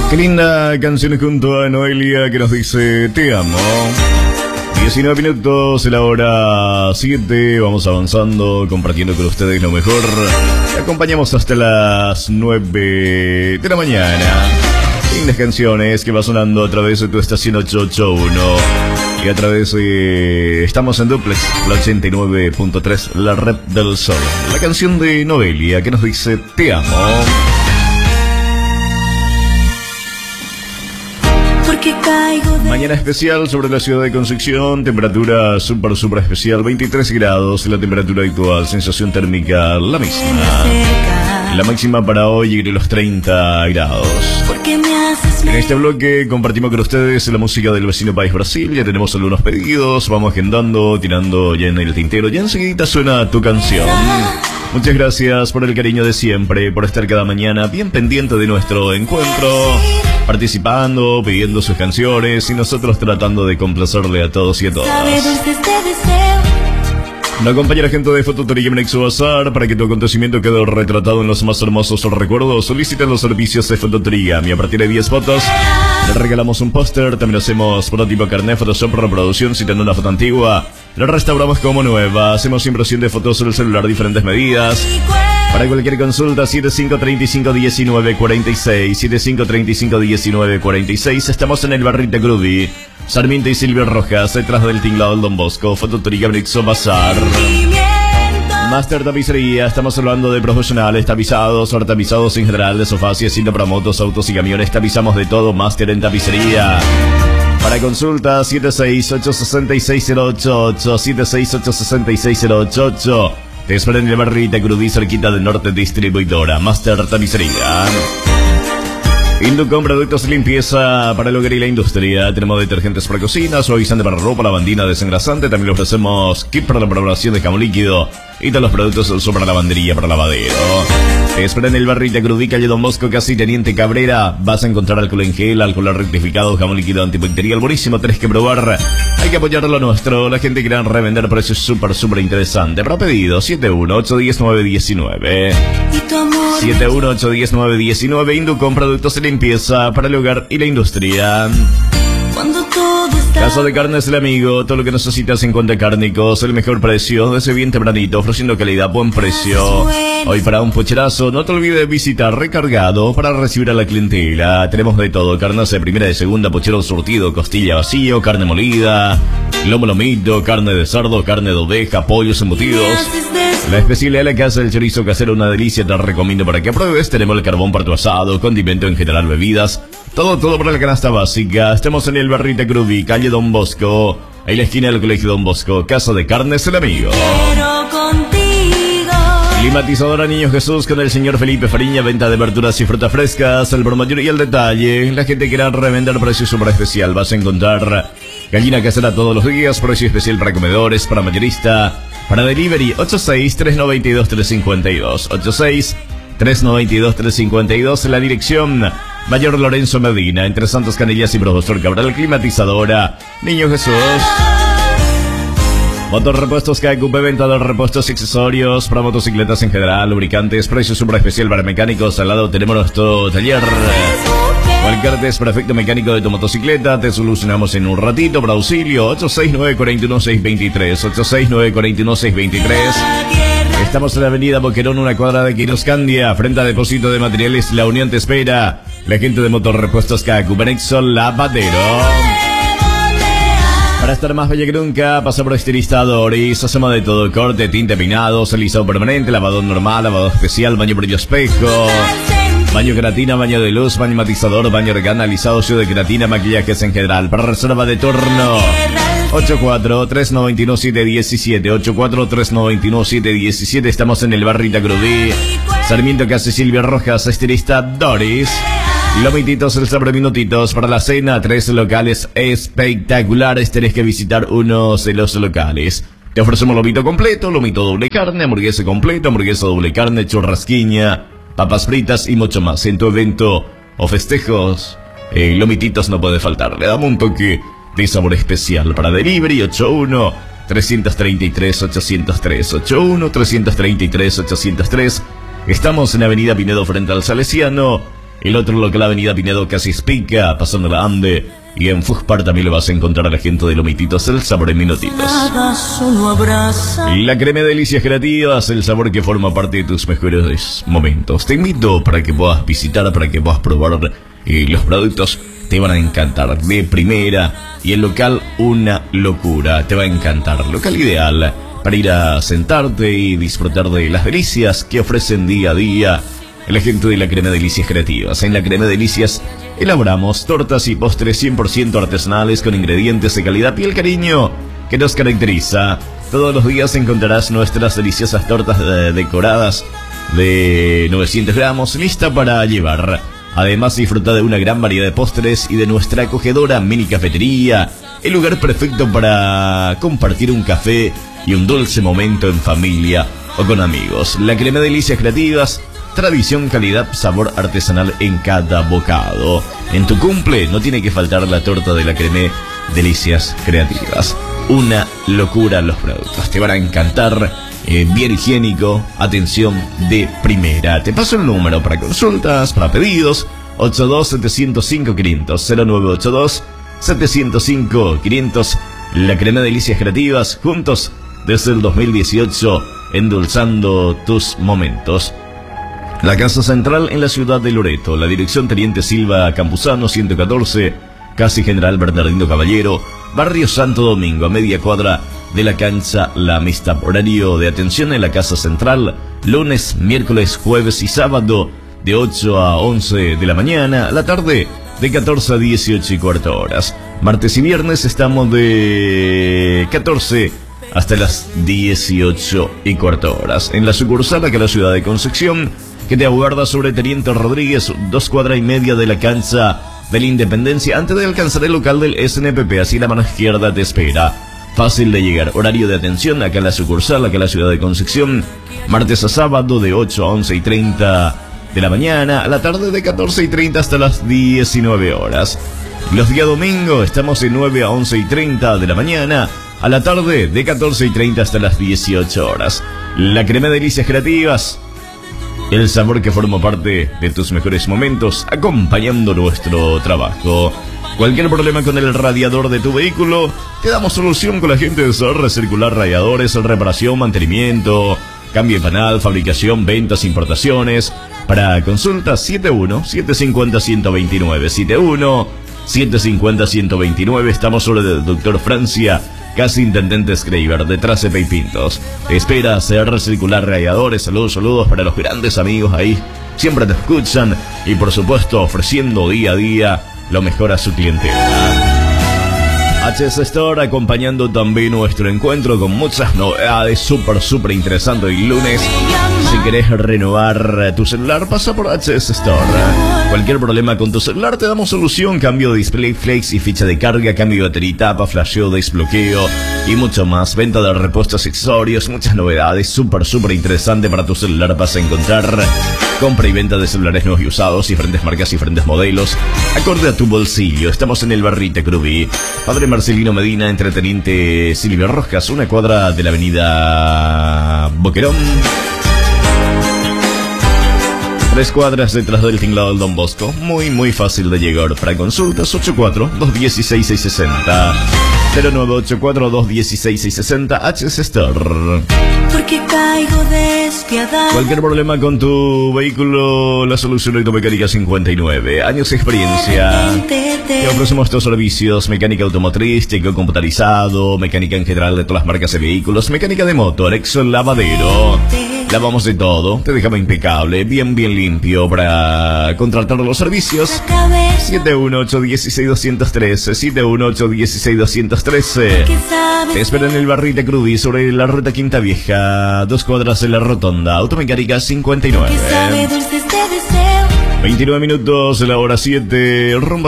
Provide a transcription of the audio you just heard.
Qué linda canción junto a Noelia que nos dice te amo. 19 minutos en la hora 7. Vamos avanzando, compartiendo con ustedes lo mejor. Te acompañamos hasta las 9 de la mañana. Lindas canciones que va sonando a través de tu estación 881. Y a través de... Estamos en Duplex, la 89.3, la red del sol. La canción de Noelia que nos dice te amo. Mañana especial sobre la ciudad de Concepción. Temperatura super especial, 23 grados la temperatura actual. Sensación térmica la misma. La máxima para hoy llegue a los 30 grados. En este bloque compartimos con ustedes la música del vecino país Brasil. Ya tenemos algunos pedidos, vamos agendando, tirando ya en el tintero. Ya enseguida suena tu canción. Muchas gracias por el cariño de siempre, por estar cada mañana bien pendiente de nuestro encuentro, participando, pidiendo sus canciones y nosotros tratando de complacerle a todos y a todas. Una compañera gente de Fototería Menexo Bazar, para que tu acontecimiento quede retratado en los más hermosos recuerdos. Solicita los servicios de Fototería. A partir de 10 fotos le regalamos un póster. También hacemos prototipo carnet, Photoshop, reproducción. Si tenés una foto antigua, la restauramos como nueva. Hacemos impresión de fotos en el celular, diferentes medidas. Para cualquier consulta, 7535-1946, 7535-1946. Estamos en el Barrita Crudy, Sarmiento y Silvio Rojas, detrás del tinglado del Don Bosco. Fototería Menexo Bazar. Master Tapicería, estamos hablando de profesionales, tapizados en general, de sofás y asientos para motos, autos y camiones. Tapizamos de todo, Master en Tapicería. Para consulta, 768-66088, 768-66088. Te esperan en el Barrita Crudy, cerquita del Norte Distribuidora. Master Tapicería. Inducom, productos de limpieza para el hogar y la industria. Tenemos detergentes para cocina, suavizante para ropa, lavandina, desengrasante. También le ofrecemos kit para la preparación de jamón líquido y todos los productos de uso para lavandería, para lavadero. Te esperan en el Barrita Crudy, calle Don Bosco, casi Teniente Cabrera. Vas a encontrar alcohol en gel, alcohol rectificado, jamón líquido antibacterial. Buenísimo, tenés que probar. Hay que apoyar lo nuestro. La gente quiere revender precios súper interesante. Para pedido, 71810-919. 71810-919. Inducom, productos de limpieza para el hogar y la industria. Casa de Carnes El Amigo, todo lo que necesitas en cuanto a cárnicos, el mejor precio, desde bien tempranito, ofreciendo calidad, buen precio. Hoy para un pucherazo, no te olvides de visitar recargado para recibir a la clientela. Tenemos de todo, carnes de primera y segunda, puchero surtido, costilla vacío, carne molida, lomo lomito, carne de cerdo, carne de oveja, pollos embutidos. La especialidad de la casa del chorizo casero, una delicia, te recomiendo para que pruebes. Tenemos el carbón para tu asado, condimento en general, bebidas, todo para la canasta básica. Estamos en el Barrita Crudy, calle Don Bosco, ahí la esquina del Colegio Don Bosco. Casa de Carnes El Amigo. Climatizadora Niño Jesús con el señor Felipe Fariña, venta de verduras y frutas frescas, el por mayor y el detalle. La gente quiere revender precio súper especial. Vas a encontrar gallina casera todos los días, precio especial para comedores, para mayorista, para delivery. 86-392-352, 86-392-352. La dirección Mayor Lorenzo Medina, entre Santos Canillas y Profesor Cabral. Climatizadora Niño Jesús. Motorrepuestos KQP, venta de repuestos y accesorios para motocicletas en general, lubricantes, precio súper especial para mecánicos. Al lado tenemos nuestro taller. Cualquier desperfecto mecánico de tu motocicleta te solucionamos en un ratito. Para auxilio, 869-416-23, 869-416-23. Estamos en la avenida Boquerón, una cuadra de Quiroscandia, frente a Depósito de Materiales La Unión te espera. La gente de Motorrepuestos KQP, Nexo Lavadero. Para estar más bella que nunca, pasa por Estilista Doris. Hacemos de todo: corte, tinte, peinado, alisado permanente, lavado normal, lavado especial, baño brillo espejo, baño queratina, baño de luz, baño matizador, baño organa, alisado de queratina, maquillajes en general. Para reserva de turno, 84-391-717, 84-391-717. Estamos en el Barrita Crudy, Sarmiento, casi Silvia Rojas. Estilista Doris. Lomititos, el sobre minutitos para la cena. 3 locales espectaculares. Tenés que visitar unos de los locales. Te ofrecemos lomito completo, lomito doble carne, hamburguesa completa, hamburguesa doble carne, churrasquiña, papas fritas y mucho más. En tu evento o festejos, lomititos no puede faltar. Le damos un toque de sabor especial. Para delivery, 81-333-803, 81-333-803. Estamos en Avenida Pinedo frente al Salesiano. El otro local, Avenida Pinedo, casi Espica, pasando la Ande. Y en Fuspar también lo vas a encontrar a la gente de Lomititos, el sabor en minutitos. La crema de delicias creativas, el sabor que forma parte de tus mejores momentos. Te invito para que puedas visitar, para que puedas probar los productos. Te van a encantar de primera. Y el local, una locura. Te va a encantar. Local ideal para ir a sentarte y disfrutar de las delicias que ofrecen día a día la gente de la Crema Delicias Creativas. En la Crema Delicias elaboramos tortas y postres 100% artesanales con ingredientes de calidad y el cariño que nos caracteriza. Todos los días encontrarás nuestras deliciosas tortas decoradas de 900 gramos, lista para llevar. Además, disfruta de una gran variedad de postres y de nuestra acogedora mini cafetería, el lugar perfecto para compartir un café y un dulce momento en familia o con amigos. La Crema Delicias Creativas, tradición, calidad, sabor artesanal en cada bocado. En tu cumple no tiene que faltar la torta de la Crema Delicias Creativas. Una locura los productos, te van a encantar. Bien higiénico, atención de primera. Te paso el número para consultas, para pedidos. 82-705-500, 0982-705-500. La Crema Delicias Creativas, juntos desde el 2018, endulzando tus momentos. La Casa Central en la ciudad de Loreto. La dirección Teniente Silva Campuzano 114, casi General Bernardino Caballero, Barrio Santo Domingo, a media cuadra de la cancha La Amistad. Horario de atención en la Casa Central, lunes, miércoles, jueves y sábado, de 8 a 11 de la mañana, a la tarde, de 14 a 18 y cuarto horas. Martes y viernes estamos de 14 hasta las 18 y cuarto horas. En la sucursal acá en la ciudad de Concepción, que te aguarda sobre Teniente Rodríguez, 2 cuadras y media de la cancha de la Independencia, antes de alcanzar el local del SNPP, así la mano izquierda te espera. Fácil de llegar. Horario de atención acá en la sucursal, acá en la ciudad de Concepción, martes a sábado de 8 a 11 y 30 de la mañana, a la tarde de 14 y 30 hasta las 19 horas. Los días domingo estamos de 9 a 11 y 30 de la mañana, a la tarde de 14 y 30 hasta las 18 horas. La Crema Delicias Creativas, el sabor que forma parte de tus mejores momentos, acompañando nuestro trabajo. Cualquier problema con el radiador de tu vehículo, te damos solución con la gente de SOR Recircular Radiadores, reparación, mantenimiento, cambio de panal, fabricación, ventas, importaciones. Para consultas, 71-750-129, 71-750-129. Estamos sobre el Doctor Francia, casi Intendente Schreiber, detrás de Peipintos. Te espera hacer Recircular Radiadores. Saludos para los grandes amigos ahí. Siempre te escuchan y por supuesto ofreciendo día a día lo mejor a su clientela. HS Store acompañando también nuestro encuentro con muchas novedades súper interesantes. Y lunes, si querés renovar tu celular, pasa por HS Store. Cualquier problema con tu celular, te damos solución. Cambio de display, flex y ficha de carga, cambio de batería, tapa, flasheo, desbloqueo y mucho más. Venta de repuestos, accesorios, muchas novedades. Súper interesante para tu celular. Vas a encontrar compra y venta de celulares nuevos y usados, diferentes marcas y diferentes modelos, acorde a tu bolsillo. Estamos en el Barrite Crubí, Padre Marcelino Medina, entre Teniente Silvia Rojas, una cuadra de la avenida Boquerón, 3 cuadras detrás del tinglado del Don Bosco. Muy fácil de llegar. Para consultas, 84-216-660, 0984-216-660, HS Store. Porque caigo despiadada. Cualquier problema con tu vehículo, la solución Automecánica 59. Años de experiencia. Te ofrecemos estos servicios: mecánica automotriz, chequeo computarizado, mecánica en general de todas las marcas de vehículos, mecánica de motor, Exxon lavadero. Lavamos de todo, te dejamos impecable, bien limpio. Para contratar los servicios, 718-16213, 718-16213. Te espero en el Barrite Crudí, sobre la ruta Quinta Vieja, 2 cuadras de la Rotonda, Automecánica 59. 29 minutos, la hora 7, rumbo